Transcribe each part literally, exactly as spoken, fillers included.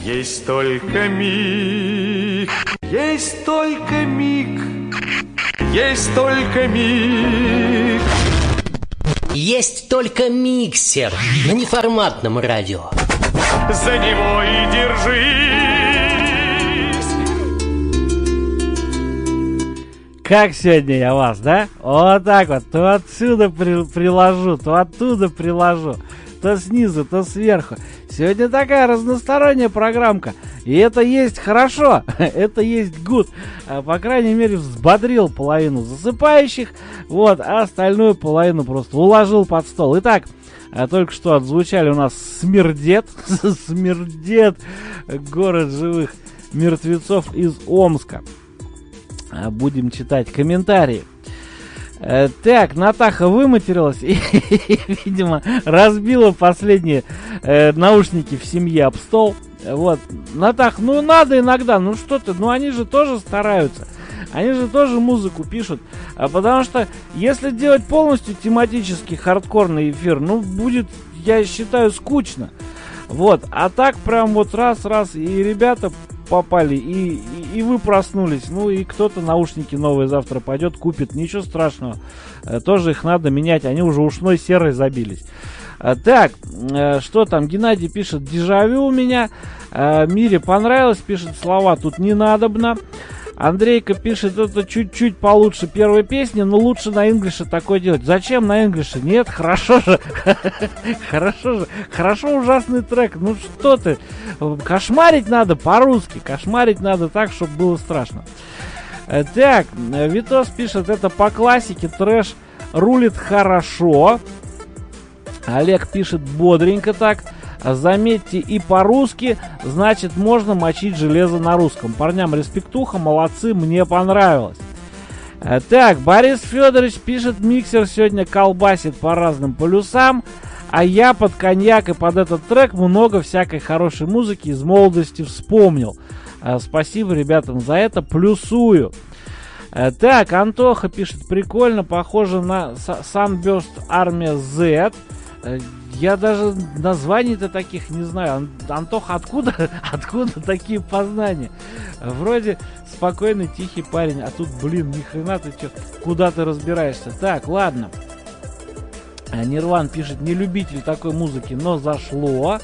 Есть только миг, есть только миг, есть только миг. Есть только миксер на неформатном радио. За него и держись. Как сегодня я вас, да? Вот так вот, то отсюда при, приложу, то оттуда приложу, то снизу, то сверху. Сегодня такая разносторонняя программка. И это есть хорошо, это есть good. По крайней мере, взбодрил половину засыпающих, вот, а остальную половину просто уложил под стол. Итак, только что отзвучали у нас «Смердет», «Смердет», город живых мертвецов из Омска. Будем читать комментарии. Так, Натаха выматерилась и, видимо, разбила последние э, наушники в семье об стол. Вот, Натах, ну надо иногда, ну что ты, ну они же тоже стараются. Они же тоже музыку пишут. А потому что, если делать полностью тематический хардкорный эфир, ну будет, я считаю, скучно. Вот, а так прям вот раз-раз и ребята попали, и, и, и вы проснулись. Ну и кто-то наушники новые завтра пойдет, купит. Ничего страшного. Э, тоже их надо менять. Они уже ушной серой забились. Э, так, э, что там? Геннадий пишет: дежавю у меня. Э, Мире понравилось. Пишет: слова тут не надобно. Андрейка пишет: это чуть-чуть получше первой песни, но лучше на инглише такое делать. Зачем на инглише? Нет, хорошо же. Хорошо же. Хорошо, ужасный трек. Ну что ты? Кошмарить надо по-русски. Кошмарить надо так, чтобы было страшно. Так, Витос пишет: это по классике, трэш рулит хорошо. Олег пишет: бодренько так. Заметьте, и по-русски, значит, можно мочить железо на русском. Парням респектуха, молодцы, мне понравилось. Так, Борис Федорович пишет: миксер сегодня колбасит по разным полюсам, а я под коньяк и под этот трек много всякой хорошей музыки из молодости вспомнил. Спасибо ребятам за это, плюсую. Так, Антоха пишет: прикольно, похоже на Sunburst Army Z. Я даже названий-то таких не знаю. Антоха, откуда, откуда такие познания? Вроде спокойный, тихий парень, а тут, блин, ни хрена ты чё, куда ты разбираешься? Так, ладно. Нирван пишет: не любитель такой музыки, но зашло.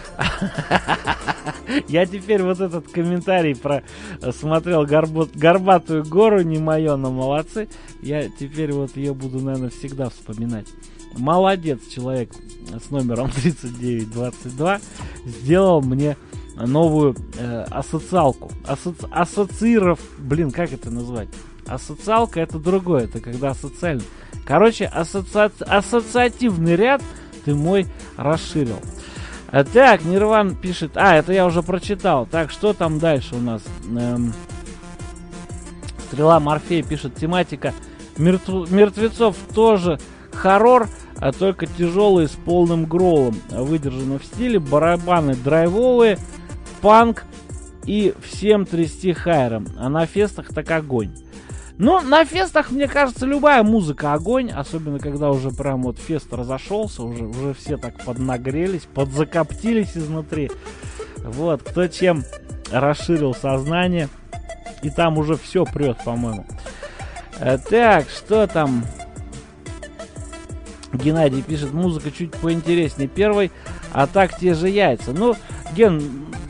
Я теперь вот этот комментарий про смотрел горбот, горбатую гору, не мое, но молодцы. Я теперь вот ее буду, наверное, всегда вспоминать. Молодец, человек с номером тридцать девять двадцать два сделал мне новую э, ассоциалку. Асоци... Ассоцииров, блин, как это назвать? Ассоциалка — это другое, это когда асоциально. Короче, ассоци... ассоциативный ряд ты мой расширил. А, так, Нирван пишет: а, это я уже прочитал. Так, что там дальше у нас? Эм... Стрела Морфея пишет: тематика мертв... мертвецов тоже хоррор, а только тяжелый с полным гроулом. Выдержано в стиле, барабаны драйвовые, панк и всем трясти хайром. А на фестах так огонь. Ну, на фестах, мне кажется, любая музыка огонь. Особенно, когда уже прям вот фест разошелся. Уже, уже все так поднагрелись, подзакоптились изнутри. Вот, кто чем расширил сознание. И там уже все прет, по-моему. Так, что там? Геннадий пишет: музыка чуть поинтереснее первой, а так те же яйца. Ну, Ген,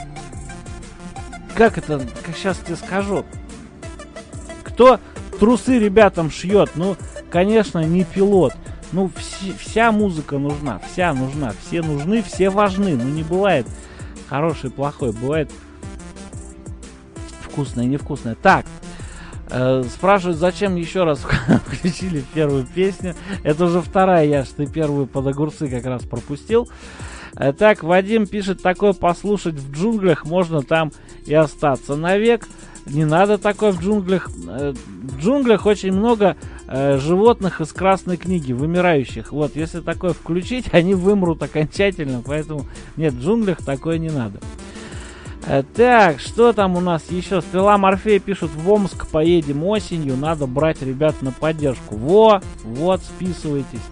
как это, как сейчас тебе скажу, кто трусы ребятам шьет? Ну, конечно, не пилот. Ну, вс- вся музыка нужна, вся нужна, все нужны, все важны. Ну, не бывает хороший, плохой, бывает вкусное, невкусное. Так. Спрашивают, зачем еще раз включили первую песню. Это уже вторая, я ж ты первую под огурцы как раз пропустил. Так, Вадим пишет: такое послушать в джунглях, можно там и остаться навек. Не надо такое в джунглях. В джунглях очень много э, животных из Красной книги, вымирающих. Вот, если такое включить, они вымрут окончательно. Поэтому нет, в джунглях такое не надо. Так, что там у нас еще? Стрела Морфея пишут: в Омск поедем осенью, надо брать ребят на поддержку. Во, вот, списывайтесь.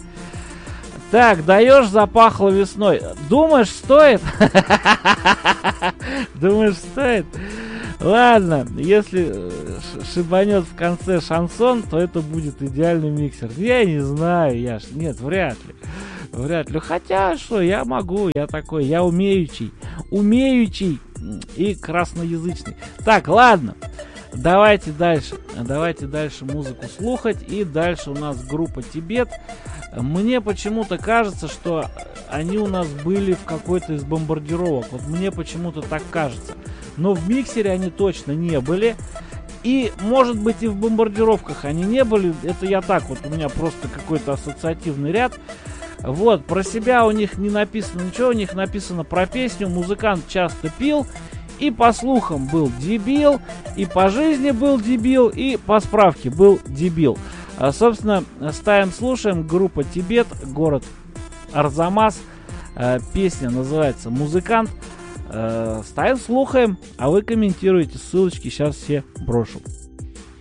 Так, даешь, запахло весной. Думаешь, стоит? Думаешь, стоит? Ладно, если шибанет в конце шансон, то это будет идеальный миксер. Я не знаю, Яш, нет, вряд ли. Вряд ли. Хотя, что, я могу, я такой, я умеючий. Умеючий и красноязычный. Так, ладно. Давайте дальше. Давайте дальше музыку слухать. И дальше у нас группа Тибет. Мне почему-то кажется, что они у нас были в какой-то из бомбардировок. Вот мне почему-то так кажется. Но в миксере они точно не были. И, может быть, и в бомбардировках они не были. Это я так вот, у меня просто какой-то ассоциативный ряд. Вот, про себя у них не написано ничего. У них написано про песню. Музыкант часто пил. И по слухам был дебил. И по жизни был дебил. И по справке был дебил. А, собственно, ставим, слушаем. Группа Тибет, город Арзамас. А, песня называется «Музыкант». Ставим, слухаем, а вы комментируете. Ссылочки сейчас все брошу.